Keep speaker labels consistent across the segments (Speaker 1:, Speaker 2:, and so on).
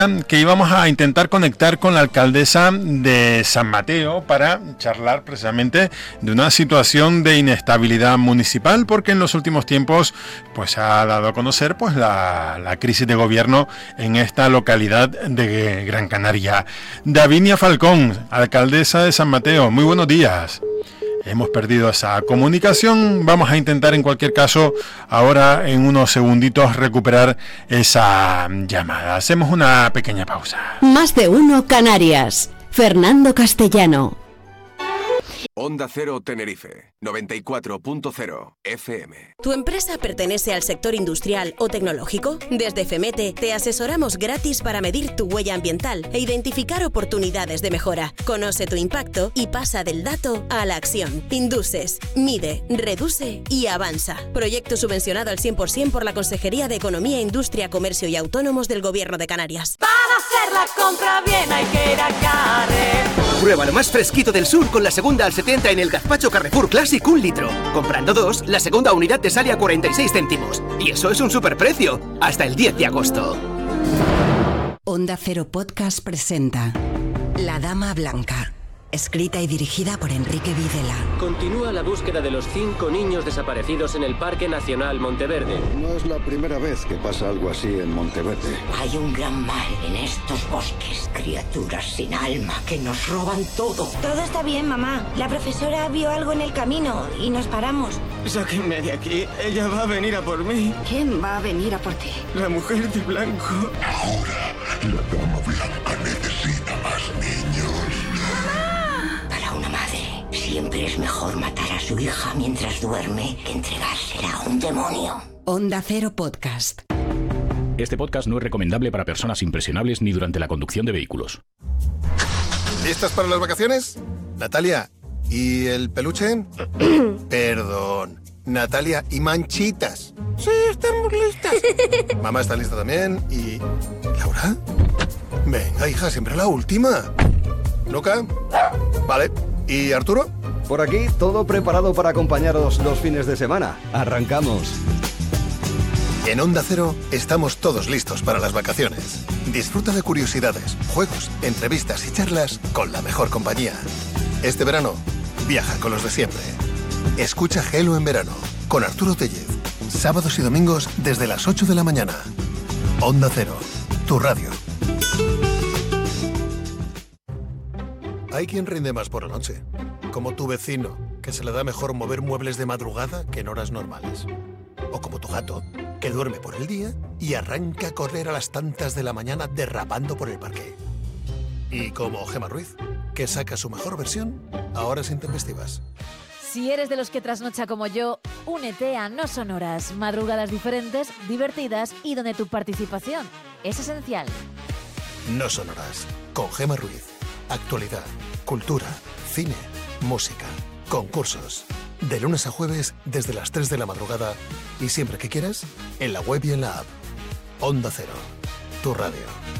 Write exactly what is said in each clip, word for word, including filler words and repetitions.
Speaker 1: que íbamos a intentar conectar con la alcaldesa de San Mateo para charlar precisamente de una situación de inestabilidad municipal, porque en los últimos tiempos pues ha dado a conocer pues la, la crisis de gobierno en esta localidad de Gran Canaria. Davinia Falcón, alcaldesa de San Mateo, muy buenos días. Hemos perdido esa comunicación, vamos a intentar en cualquier caso ahora en unos segunditos recuperar esa llamada. Hacemos una pequeña pausa.
Speaker 2: Más de uno Canarias. Fernando Castellano.
Speaker 3: Onda Cero Tenerife, noventa y cuatro punto cero F M.
Speaker 4: ¿Tu empresa pertenece al sector industrial o tecnológico? Desde FEMETE te asesoramos gratis para medir tu huella ambiental e identificar oportunidades de mejora. Conoce tu impacto y pasa del dato a la acción. Induces, mide, reduce y avanza. Proyecto subvencionado al cien por ciento por la Consejería de Economía, Industria, Comercio y Autónomos del Gobierno de Canarias.
Speaker 5: Para hacer la compra bien hay que ir a Carrefour.
Speaker 6: Prueba lo más fresquito del sur con la segunda al setenta en el gazpacho Carrefour Classic un litro. Comprando dos, la segunda unidad te sale a cuarenta y seis céntimos. Y eso es un superprecio. Hasta el diez de agosto.
Speaker 2: Onda Cero Podcast presenta La Dama Blanca. Escrita y dirigida por Enrique Videla.
Speaker 7: Continúa la búsqueda de los cinco niños desaparecidos en el Parque Nacional Monteverde.
Speaker 8: No es la primera vez que pasa algo así en Monteverde.
Speaker 9: Hay un gran mal en estos bosques. Criaturas sin alma que nos roban todo.
Speaker 10: Todo está bien, mamá. La profesora vio algo en el camino y nos paramos.
Speaker 11: Sáquenme de aquí. Ella va a venir a por mí.
Speaker 10: ¿Quién va a venir a por ti?
Speaker 11: La mujer de blanco.
Speaker 12: Ahora, la dama blanca necesita más niños.
Speaker 9: Para una madre, siempre es mejor matar a su hija mientras duerme que entregársela a un demonio.
Speaker 2: Onda Cero Podcast.
Speaker 13: Este podcast no es recomendable para personas impresionables ni durante la conducción de vehículos.
Speaker 14: ¿Listas para las vacaciones? Natalia, ¿y el peluche? Perdón, Natalia, ¿y Manchitas?
Speaker 15: Sí, estamos listas.
Speaker 14: Mamá está lista también. ¿Y Laura? Venga, hija, siempre la última. ¿Luca? Vale. ¿Y Arturo?
Speaker 16: Por aquí, todo preparado para acompañaros los fines de semana. Arrancamos.
Speaker 14: En Onda Cero estamos todos listos para las vacaciones. Disfruta de curiosidades, juegos, entrevistas y charlas con la mejor compañía. Este verano, viaja con los de siempre. Escucha Gelo en verano con Arturo Tellez. Sábados y domingos desde las ocho de la mañana. Onda Cero, tu radio. Hay quien rinde más por la noche, como tu vecino, que se le da mejor mover muebles de madrugada que en horas normales. O como tu gato, que duerme por el día y arranca a correr a las tantas de la mañana derrapando por el parque. Y como Gemma Ruiz, que saca su mejor versión a horas intempestivas.
Speaker 17: Si eres de los que trasnocha como yo, únete a No Son Horas, madrugadas diferentes, divertidas y donde tu participación es esencial.
Speaker 14: No Son Horas, con Gemma Ruiz. Actualidad, cultura, cine, música, concursos. De lunes a jueves desde las tres de la madrugada y siempre que quieras, en la web y en la app. Onda Cero, tu radio.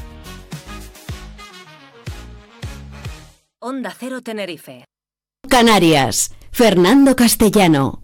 Speaker 4: Onda Cero Tenerife.
Speaker 2: Canarias. Fernando Castellano.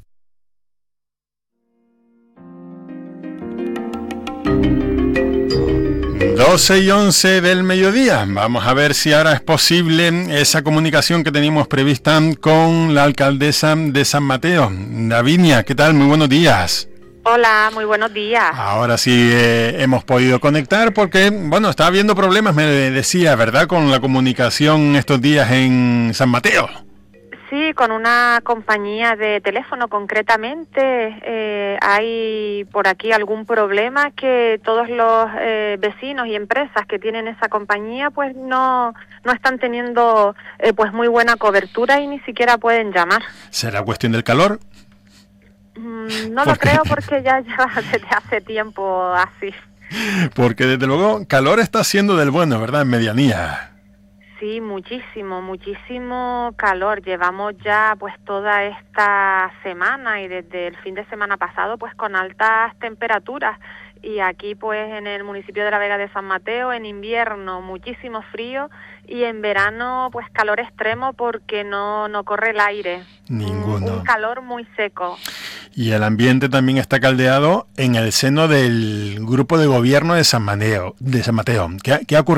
Speaker 1: doce y once del mediodía. Vamos a ver si ahora es posible esa comunicación que teníamos prevista con la alcaldesa de San Mateo. Davinia, ¿qué tal? Muy buenos días.
Speaker 18: Hola, muy buenos días.
Speaker 1: Ahora sí eh, hemos podido conectar porque, bueno, estaba habiendo problemas, me decía, ¿verdad?, con la comunicación estos días en San Mateo.
Speaker 18: Sí, con una compañía de teléfono concretamente. Eh, hay por aquí algún problema que todos los eh, vecinos y empresas que tienen esa compañía pues no no están teniendo eh, pues muy buena cobertura y ni siquiera pueden llamar.
Speaker 1: ¿Será cuestión del calor?
Speaker 18: Mm, no lo creo porque ya lleva desde hace tiempo así.
Speaker 1: Porque desde luego calor está siendo del bueno, ¿verdad?, en medianía.
Speaker 18: Sí, muchísimo, muchísimo calor. Llevamos ya pues toda esta semana y desde el fin de semana pasado pues con altas temperaturas y aquí pues en el municipio de la Vega de San Mateo en invierno muchísimo frío y en verano pues calor extremo porque no, no corre el aire.
Speaker 1: Ninguno.
Speaker 18: Un, un calor muy seco.
Speaker 1: Y el ambiente también está caldeado en el seno del grupo de gobierno de San Mateo. De San Mateo. ¿Qué, qué ha ocurrido?